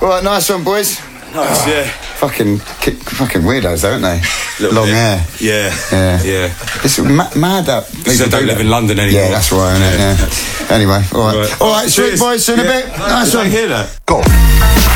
All right, nice one, boys. Nice, yeah. Fucking weirdos, aren't they? Long bit. hair. Yeah. It's mad that Because I don't live in London anymore. Yeah, that's why, isn't it? Yeah. Anyway, all right. All right, sweet Cheers. boys, see you in a bit. Nice Did I one. hear that? Go on.